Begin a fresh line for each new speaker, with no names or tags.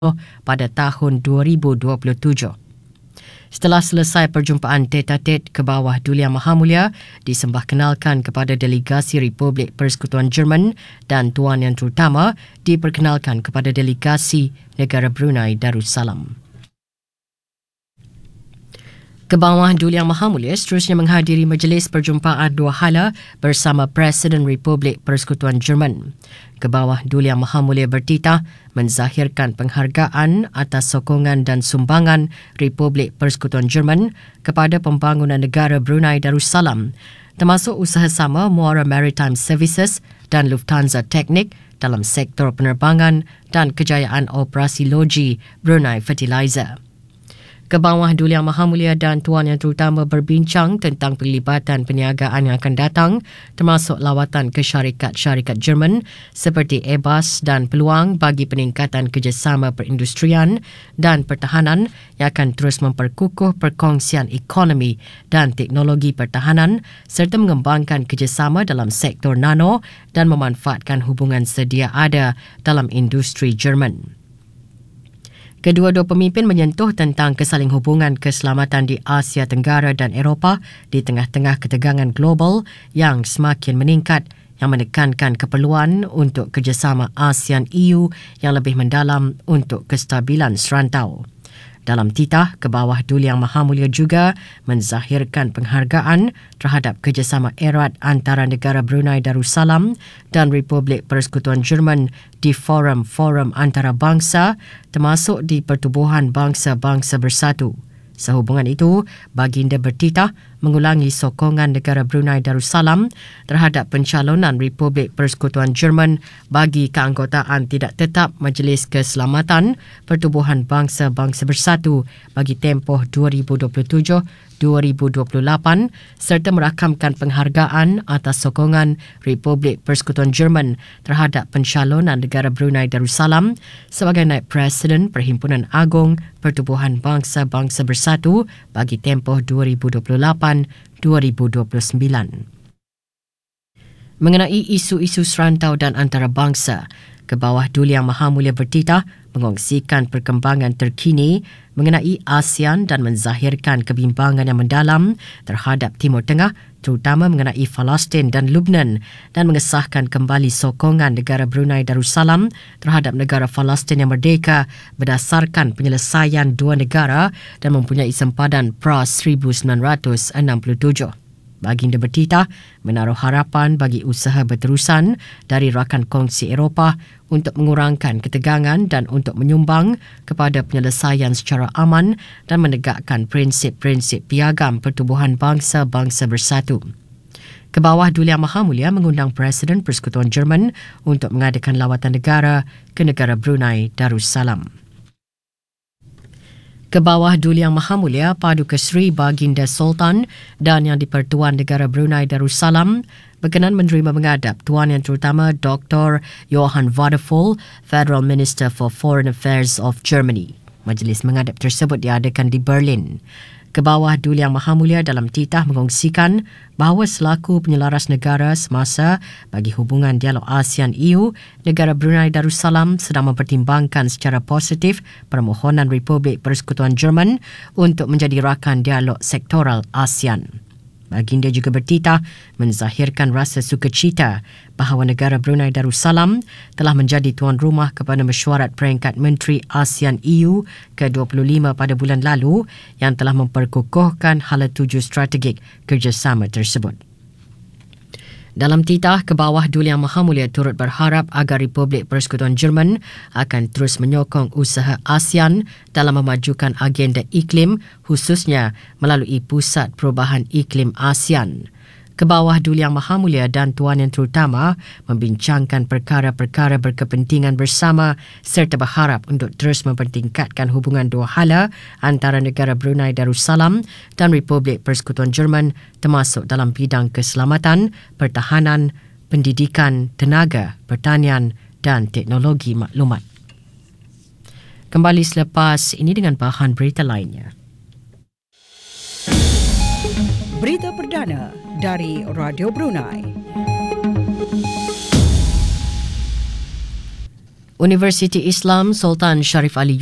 pada tahun 2027. Setelah selesai perjumpaan tete-a-tete ke bawah Duli Yang Maha Mulia, disembahkenalkan kepada delegasi Republik Persekutuan Jerman dan Tuan Yang Terutama diperkenalkan kepada delegasi negara Brunei Darussalam. Kebawah Duli Yang Maha Mulia seterusnya menghadiri majlis perjumpaan dua hala bersama Presiden Republik Persekutuan Jerman. Kebawah Duli Yang Maha Mulia bertitah menzahirkan penghargaan atas sokongan dan sumbangan Republik Persekutuan Jerman kepada pembangunan negara Brunei Darussalam, termasuk usaha sama Muara Maritime Services dan Lufthansa Technik dalam sektor penerbangan dan kejayaan operasi loji Brunei Fertilizer. Kebawah Duli Yang Maha Mulia dan Tuan Yang Terutama berbincang tentang pelibatan perniagaan yang akan datang, termasuk lawatan ke syarikat-syarikat Jerman seperti Airbus dan peluang bagi peningkatan kerjasama perindustrian dan pertahanan yang akan terus memperkukuh perkongsian ekonomi dan teknologi pertahanan serta mengembangkan kerjasama dalam sektor nano dan memanfaatkan hubungan sedia ada dalam industri Jerman. Kedua-dua pemimpin menyentuh tentang kesalinghubungan keselamatan di Asia Tenggara dan Eropah di tengah-tengah ketegangan global yang semakin meningkat yang menekankan keperluan untuk kerjasama ASEAN-EU yang lebih mendalam untuk kestabilan serantau. Dalam titah, Kebawah Duli Yang Maha Mulia juga menzahirkan penghargaan terhadap kerjasama erat antara negara Brunei Darussalam dan Republik Persekutuan Jerman di forum-forum antarabangsa termasuk di Pertubuhan Bangsa-Bangsa Bersatu. Sehubungan itu, baginda bertitah mengulangi sokongan negara Brunei Darussalam terhadap pencalonan Republik Persekutuan Jerman bagi keanggotaan tidak tetap Majlis Keselamatan Pertubuhan Bangsa-Bangsa Bersatu bagi tempoh 2027-2028 serta merakamkan penghargaan atas sokongan Republik Persekutuan Jerman terhadap pencalonan negara Brunei Darussalam sebagai naib Presiden Perhimpunan Agung Pertubuhan Bangsa-Bangsa Bersatu bagi tempoh 2028-2029. Mengenai isu-isu serantau dan antarabangsa, Kebawah Duli Yang Maha Mulia bertitah mengongsikan perkembangan terkini mengenai ASEAN dan menzahirkan kebimbangan yang mendalam terhadap Timur Tengah, terutama mengenai Palestin dan Lebanon, dan mengesahkan kembali sokongan negara Brunei Darussalam terhadap negara Palestin yang merdeka berdasarkan penyelesaian dua negara dan mempunyai sempadan PRAS 1967. Baginda bertitah menaruh harapan bagi usaha berterusan dari rakan kongsi Eropah untuk mengurangkan ketegangan dan untuk menyumbang kepada penyelesaian secara aman dan menegakkan prinsip-prinsip piagam Pertubuhan Bangsa-Bangsa Bersatu. Kebawah Duli Yang Maha Mulia mengundang Presiden Persekutuan Jerman untuk mengadakan lawatan negara ke negara Brunei Darussalam. Kebawah Duli Yang Maha Mulia Paduka Seri Baginda Sultan dan Yang di-Pertuan Negara Brunei Darussalam berkenan menerima menghadap Tuan Yang Terutama Dr. Johann Wadephul, Federal Minister for Foreign Affairs of Germany. Majlis menghadap tersebut diadakan di Berlin. Kebawah Duli Yang Maha Mulia dalam titah mengongsikan bahawa selaku penyelaras negara semasa bagi hubungan dialog ASEAN-EU, negara Brunei Darussalam sedang mempertimbangkan secara positif permohonan Republik Persekutuan Jerman untuk menjadi rakan dialog sektoral ASEAN. Baginda juga bertitah menzahirkan rasa sukacita bahawa negara Brunei Darussalam telah menjadi tuan rumah kepada mesyuarat peringkat Menteri ASEAN-EU ke-25 pada bulan lalu yang telah memperkukuhkan hala tuju strategik kerjasama tersebut. Dalam titah, Kebawah Duli Yang Maha Mulia turut berharap agar Republik Persekutuan Jerman akan terus menyokong usaha ASEAN dalam memajukan agenda iklim khususnya melalui Pusat Perubahan Iklim ASEAN. Kebawah Duli Yang Maha Mulia dan Tuan Yang Terutama membincangkan perkara-perkara berkepentingan bersama serta berharap untuk terus mempertingkatkan hubungan dua hala antara negara Brunei Darussalam dan Republik Persekutuan Jerman termasuk dalam bidang keselamatan, pertahanan, pendidikan, tenaga, pertanian dan teknologi maklumat. Kembali selepas ini dengan bahan berita lainnya.
Berita perdana dari Radio Brunei.
Universiti Islam Sultan Sharif Ali